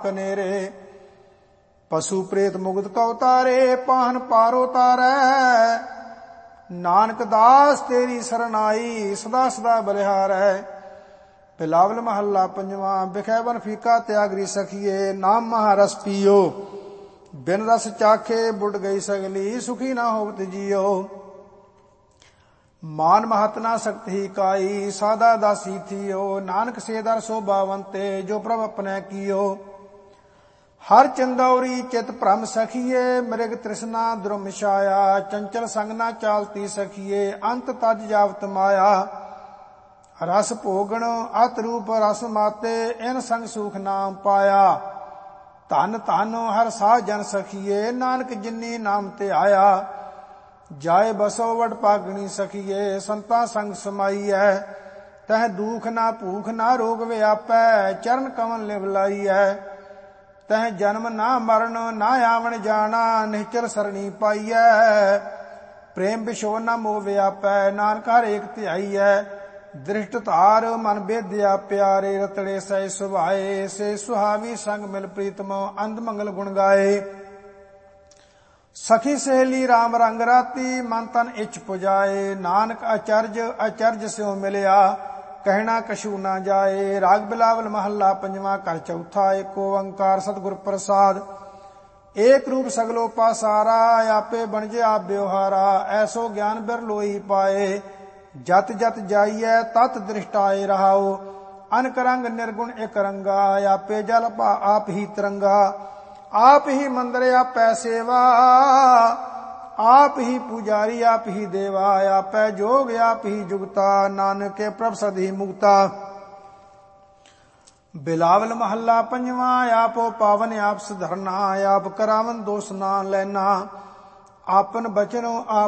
कनेरे। पशु प्रेत मुग्ध कौ तारे, पाहन पारो तारै। नानक दास तेरी शरण आई, सदा सदा बलिहारै। बिलावल महला पंजवा। बिखै बन फीका त्यागरी सखिए, नाम महारस पियो। बिन रस चाखे बुढ़ गई सगली, सुखी ना होवत जियो। मान महत ना सकत ही काई, सादा दासी थियो। नानक से दर शोभावंते, जो प्रभ अपने कियो। हर चंदौरी चित भ्रम सखिए, मृग तृष्णा द्रुम छाया। चंचल संग ना चालती सखिए, अंत तज जावत माया। रस भोगण अत रूप रस माते, इन संग सुख नाम पाया। धन धन हर साह जन सखिए, नानक जिन्नी नाम ते आया। जाए बसो वड पागणी सखिए, संता संग समाईਐ। तह दुख ना भूख ना रोग व्यापै, चरण कमल लिव लाईਐ। तह जन्म ना मरण ना आवन जाना, निश्चल सरणी पाईਐ। प्रेम विछोह ना मोह व्यापै, नानक हर एक ध्याईਐ। दृष्ट धार मन बेद्या प्यारे, रतड़े सह सुभाए। से सुहावी संग मिल प्रीतम, अंध मंगल गुण गाए। सखी सहेली राम रंग राती, मन तन इच्छ पुजाए। नानक अचरज अचरज स्यों मिलिया, कहना कछू ना जाए। राग बिलावल महला पंजवा। घर चौथा। एक ओंकार सतगुर प्रसाद। एक रूप सगलो पासारा, आपे बनजे आप ब्योहारा। ऐसो ज्ञान बिरलोई पाए, जत जत जाइए तत दृष्टाए रहाओ। अनक रंग निर्गुण एक रंगा, आपे जल आप ही तिरंगा। आप ही मंदिर आपै सेवा, आप ही पुजारी आप ही देवा। आपै जोग आप ही जुगता, नानक के प्रभ सद ही मुक्ता। बिलावल महला पंजवा। आपो पावन आप सुधरना, आप करावन दोष ना लेना। आपन बचनो आप